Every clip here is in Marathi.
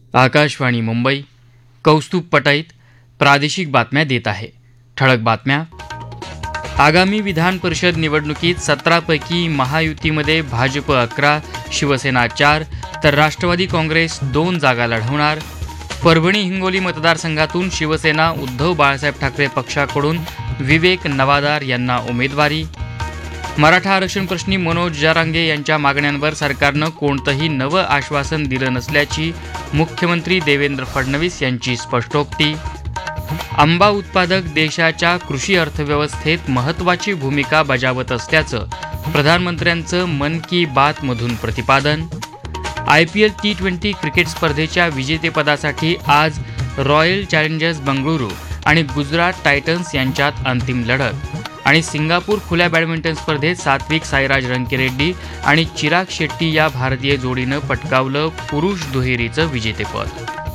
आकाशवाणी मुंबई. कौस्तुभ पटाईत प्रादेशिक बातम्या देत आहे. ठळक बातम्या. आगामी विधान परिषद निवडणुकीत 17 पैकी महायुतीमध्ये भाजप 11, शिवसेना 4 तर राष्ट्रवादी काँग्रेस 2 जागा लढवणार. परभणी हिंगोली मतदारसंघातून शिवसेना उद्धव बाळासाहेब ठाकरे पक्षाकडून विवेक नवादार यांना उमेदवारी. मराठा आरक्षण प्रश्नी मनोज जरांगे यांच्या मागण्यांवर सरकारनं कोणतंही नवं आश्वासन दिलं नसल्याची मुख्यमंत्री देवेंद्र फडणवीस यांची स्पष्टोक्ती. आंबा उत्पादक देशाच्या कृषी अर्थव्यवस्थेत महत्त्वाची भूमिका बजावत असल्याचं प्रधानमंत्र्यांचं मन की बातमधून प्रतिपादन. IPL T20 क्रिकेट स्पर्धेच्या विजेतेपदासाठी आज रॉयल चॅलेंजर्स बंगळुरू आणि गुजरात टायटन्स यांच्यात अंतिम लढत. आणि सिंगापूर खुल्या बॅडमिंटन स्पर्धेत सात्विक साईराज रंकीरेड्डी आणि चिराग शेट्टी या भारतीय जोडीनं पटकावलं पुरुष दुहेरीचं विजेतेपद.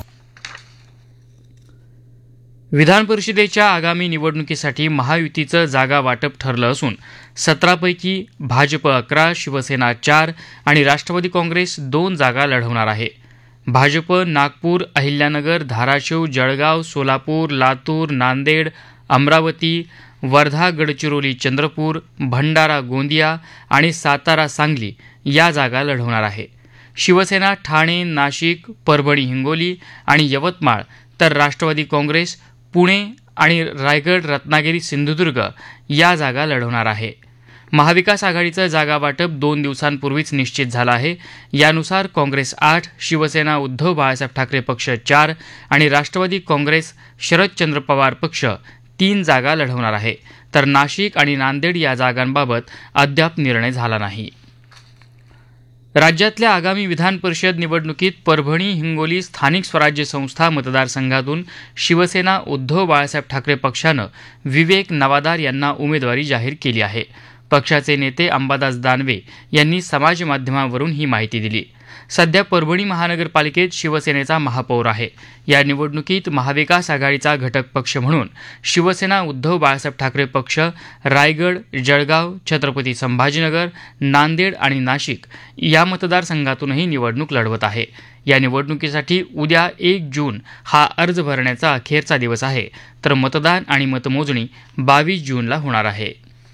विधान परिषदेच्या आगामी निवडणुकीसाठी महायुतीचं जागा वाटप ठरलं असून 17 पैकी भाजप 11, शिवसेना 4 आणि राष्ट्रवादी काँग्रेस 2 जागा लढवणार आहे. भाजप नागपूर, अहिल्यानगर, धाराशिव, जळगाव, सोलापूर, लातूर, नांदेड, अमरावती, वर्धा, गडचिरोली, चंद्रपूर, भंडारा, गोंदिया आणि सातारा, सांगली या जागा लढवणार आहे. शिवसेना ठाणे, नाशिक, परभणी, हिंगोली आणि यवतमाळ तर राष्ट्रवादी काँग्रेस पुणे आणि रायगड, रत्नागिरी, सिंधुदुर्ग या जागा लढवणार आहे. महाविकास आघाडीचं जागा वाटप 2 दिवसांपूर्वीच निश्चित झालं आहे. यानुसार काँग्रेस 8, शिवसेना उद्धव बाळासाहेब ठाकरे पक्ष 4 आणि राष्ट्रवादी काँग्रेस शरदचंद्र पवार पक्ष 3 जागा लढवणार आहे. तर नाशिक आणि नांदेड या जागांबाबत अद्याप निर्णय झाला नाही. राज्यातल्या आगामी विधान परिषद निवडणुकीत परभणी हिंगोली स्थानिक स्वराज्य संस्था मतदारसंघातून शिवसेना उद्धव बाळासाहेब ठाकरे पक्षानं विवेक नवादार यांना उमेदवारी जाहीर केली आहे. पक्षाचे नेते अंबादास दानवे यांनी समाजमाध्यमांवरून ही माहिती दिली. सध्या परभणी महानगरपालिकेत शिवसेनेचा महापौर आहे. या निवडणुकीत महाविकास आघाडीचा घटक पक्ष म्हणून शिवसेना उद्धव बाळासाहेब ठाकरे पक्ष रायगड, जळगाव, छत्रपती संभाजीनगर, नांदेड आणि नाशिक या मतदारसंघातूनही निवडणूक लढवत आहे. या निवडणुकीसाठी उद्या 1 जून हा अर्ज भरण्याचा अखेरचा दिवस आहे, तर मतदान आणि मतमोजणी 22 जूनला होणार आहे.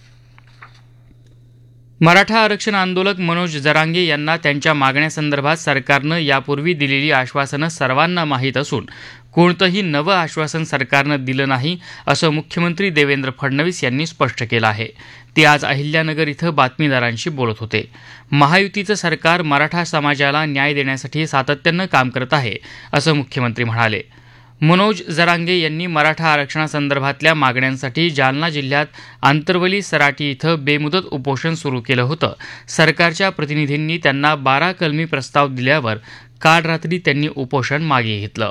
मराठा आरक्षण आंदोलक मनोज जरांगे यांना त्यांच्या मागण्यासंदर्भात सरकारनं यापूर्वी दिलेली आश्वासनं सर्वांना माहीत असून कोणतंही नवं आश्वासन सरकारनं दिलं नाही असं मुख्यमंत्री देवेंद्र फडणवीस यांनी स्पष्ट केलं आहे. ते आज अहिल्यानगर इथं बातमीदारांशी बोलत होते. महायुतीचं सरकार मराठा समाजाला न्याय देण्यासाठी सातत्यानं काम करत आहे असं मुख्यमंत्री म्हणाले. मनोज जरांगे यांनी मराठा आरक्षणासंदर्भातल्या मागण्यांसाठी जालना जिल्ह्यात आंतरवली सराटी इथं बेमुदत उपोषण सुरू केलं होतं. सरकारच्या प्रतिनिधींनी त्यांना 12 कलमी प्रस्ताव दिल्यावर काल रात्री त्यांनी उपोषण मागे घेतलं.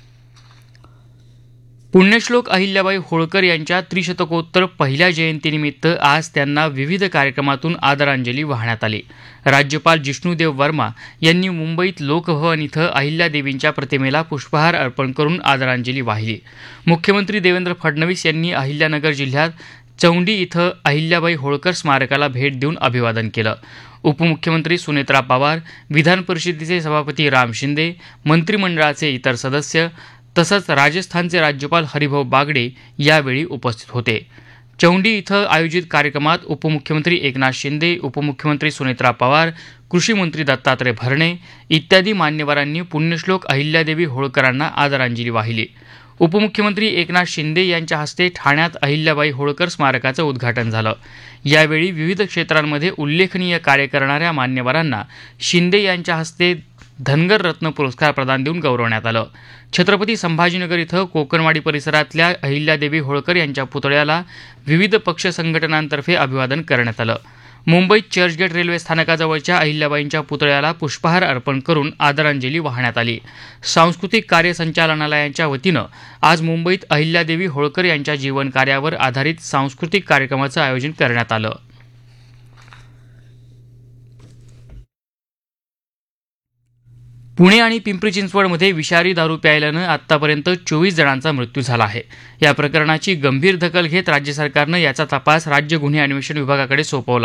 पुण्यश्लोक अहिल्याबाई होळकर यांच्या त्रिशतकोत्तर पहिल्या जयंतीनिमित्त आज त्यांना विविध कार्यक्रमातून आदरांजली वाहण्यात आली. राज्यपाल जिष्णुदेव वर्मा यांनी मुंबईत लोकभवन इथं अहिल्यादेवींच्या प्रतिमेला पुष्पहार अर्पण करून आदरांजली वाहिली. मुख्यमंत्री देवेंद्र फडणवीस यांनी अहिल्यानगर जिल्ह्यात चौंडी इथं अहिल्याबाई होळकर स्मारकाला भेट देऊन अभिवादन केलं. उपमुख्यमंत्री सुनेत्रा पवार, विधान परिषदेचे सभापती राम शिंदे, मंत्रिमंडळाचे इतर सदस्य तसंच राजस्थानचे राज्यपाल हरिभाऊ बागडे यावेळी उपस्थित होते. चौंडी इथं आयोजित कार्यक्रमात उपमुख्यमंत्री एकनाथ शिंदे, उपमुख्यमंत्री सुनेत्रा पवार, कृषी मंत्री दत्तात्रय भरणे इत्यादी मान्यवरांनी पुण्यश्लोक अहिल्यादेवी होळकरांना आदरांजली वाहिली. उपमुख्यमंत्री एकनाथ शिंदे यांच्या हस्ते ठाण्यात अहिल्याबाई होळकर स्मारकाचं उद्घाटन झालं. यावेळी विविध क्षेत्रांमध्ये उल्लेखनीय कार्य करणाऱ्या मान्यवरांना शिंदे यांच्या हस्ते धनगर रत्न पुरस्कार प्रदान देऊन गौरवण्यात आलं. छत्रपती संभाजीनगर इथं कोकणवाडी परिसरातल्या अहिल्यादेवी होळकर यांच्या पुतळ्याला विविध पक्ष संघटनांतर्फे अभिवादन करण्यात आलं. मुंबईत चर्चगेट रेल्वे स्थानकाजवळच्या अहिल्याबाईंच्या पुतळ्याला पुष्पहार अर्पण करून आदरांजली वाहण्यात आली. सांस्कृतिक कार्य संचालनालयाच्या वतीनं आज मुंबईत अहिल्यादेवी होळकर यांच्या जीवनकार्यावर आधारित सांस्कृतिक कार्यक्रमाचं आयोजन करण्यात आलं. पुणे आणि पिंपरी चिंचवडमध्ये विषारी दारू प्यायल्यानं आतापर्यंत 24 जणांचा मृत्यू झाला आहे. या प्रकरणाची गंभीर दखल घेत राज्य सरकारनं याचा तपास राज्य गुन्हे अन्वेषण विभागाकडे सोपवला